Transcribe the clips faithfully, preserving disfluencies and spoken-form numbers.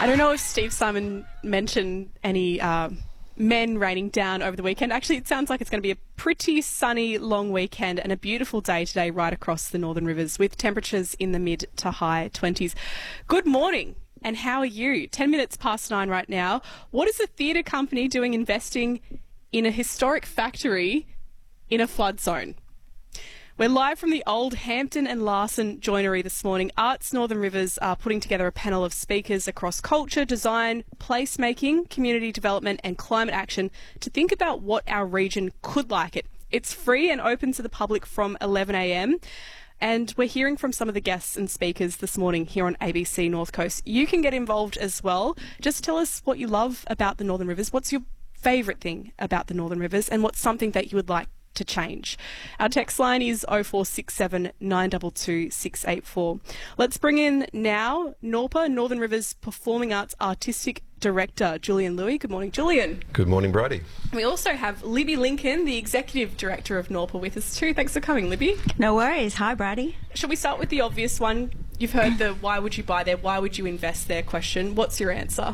I don't know if Steve Simon mentioned any uh, men raining down over the weekend. Actually, it sounds like it's going to be a pretty sunny, long weekend and a beautiful day today right across the Northern Rivers with temperatures in the mid to high twenties. Good morning. And how are you? Ten minutes past nine right now. What is a theatre company doing investing in a historic factory in a flood zone? We're live from the old Hampton and Larson joinery this morning. Arts Northern Rivers are putting together a panel of speakers across culture, design, placemaking, community development and climate action to think about what our region could like it. It's free and open to the public from eleven a m. And we're hearing from some of the guests and speakers this morning here on A B C North Coast. You can get involved as well. Just tell us what you love about the Northern Rivers. What's your favourite thing about the Northern Rivers and what's something that you would like to change? Our text line is oh four six seven, nine two two, six eight four. Let's bring in now NORPA, Northern Rivers Performing Arts Artistic Director, Julian Louis. Good morning, Julian. Good morning, Brady. We also have Libby Lincoln, the Executive Director of NORPA, with us too. Thanks for coming, Libby. No worries. Hi, Brady. Shall we start with the obvious one? You've heard the why would you buy there, why would you invest there question. What's your answer?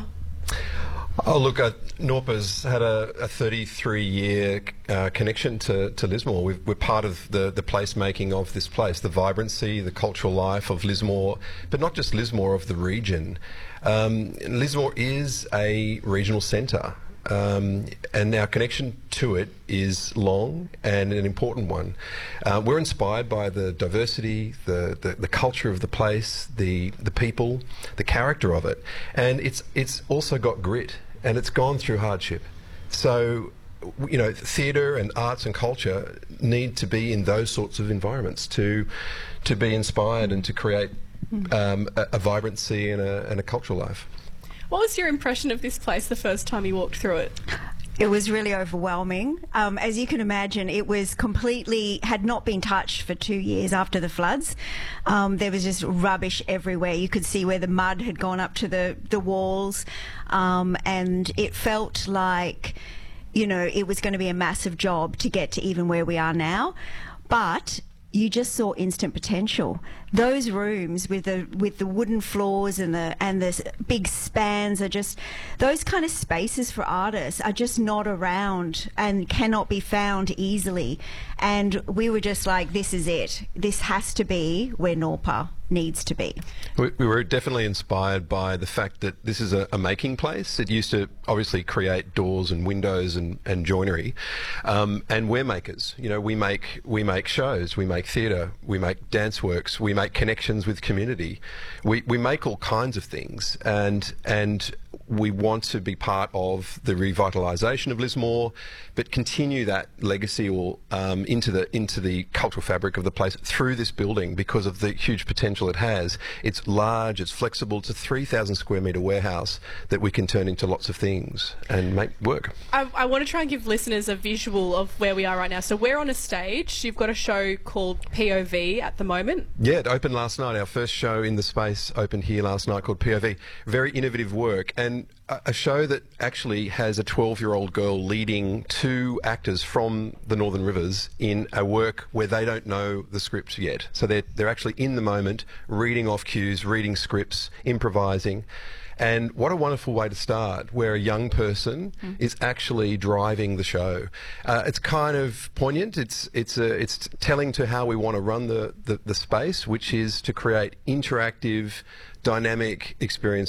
Oh, look, uh, NORPA's had a thirty-three year uh, connection to, to Lismore. We've, we're part of the, the placemaking of this place, the vibrancy, the cultural life of Lismore, but not just Lismore, of the region. Um, Lismore is a regional centre, um, and our connection to it is long and an important one. Uh, we're inspired by the diversity, the, the, the culture of the place, the, the people, the character of it, and it's, it's also got grit. And it's gone through hardship. So, you know, theatre and arts and culture need to be in those sorts of environments to to be inspired and to create um, a, a vibrancy and a, and a cultural life. What was your impression of this place the first time you walked through it? It was really overwhelming. Um, as you can imagine, it was completely, had not been touched for two years after the floods. Um, there was just rubbish everywhere. You could see where the mud had gone up to the, the walls. Um, and it felt like, you know, it was going to be a massive job to get to even where we are now. But you just saw instant potential. Those rooms with the with the wooden floors and the and the big spans are just, those kind of spaces for artists are just not around and cannot be found easily. And we were just like, this is it. This has to be where NORPA needs to be. We, we were definitely inspired by the fact that this is a, a making place. It used to obviously create doors and windows and, and joinery, um, and we're makers. You know, we make we make shows, we make theatre, we make dance works, we make connections with community. We we make all kinds of things, and and we want to be part of the revitalisation of Lismore, but continue that legacy or um, into the into the cultural fabric of the place through this building because of the huge potential it has. It's large, it's flexible, it's a three thousand square metre warehouse that we can turn into lots of things and make work. I, I want to try and give listeners a visual of where we are right now. So we're on a stage. You've got a show called P O V at the moment. Yeah, it opened last night. Our first show in the space opened here last night called P O V. Very innovative work, and a, a show that actually has a twelve year old girl leading two actors from the Northern Rivers in a work where they don't know the script yet. So they're, they're actually in the moment, reading off cues, reading scripts, improvising. And what a wonderful way to start, where a young person mm. is actually driving the show. Uh, it's kind of poignant. It's it's a, it's telling to how we want to run the, the, the space, which is to create interactive, dynamic experiences